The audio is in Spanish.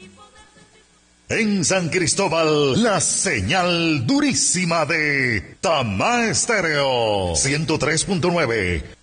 En San Cristóbal, la señal durísima de Tamá Estéreo 103.9.